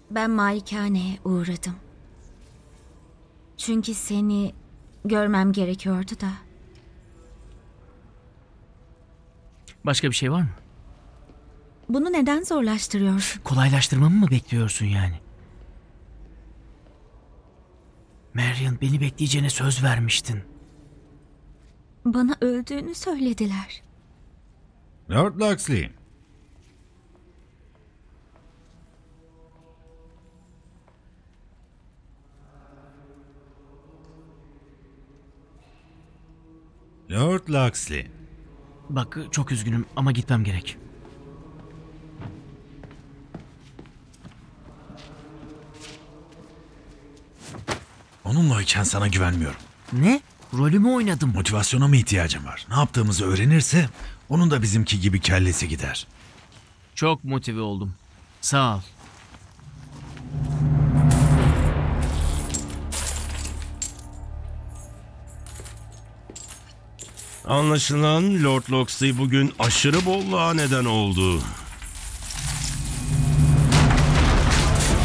Ben malikaneye uğradım. Çünkü seni görmem gerekiyordu da. Başka bir şey var mı? Bunu neden zorlaştırıyorsun? Kolaylaştırmamı mı bekliyorsun yani? Marion, beni bekleyeceğine söz vermiştin. Bana öldüğünü söylediler. Lord Luxley. Lord Luxley. Bak, çok üzgünüm ama gitmem gerek. Onunlayken sana güvenmiyorum. Ne? Rolümü oynadım. Motivasyona mı ihtiyacım var? Ne yaptığımızı öğrenirse onun da bizimki gibi kellesi gider. Çok motive oldum. Sağ ol. Anlaşılan Lord Loxley bugün aşırı bolluğa neden oldu.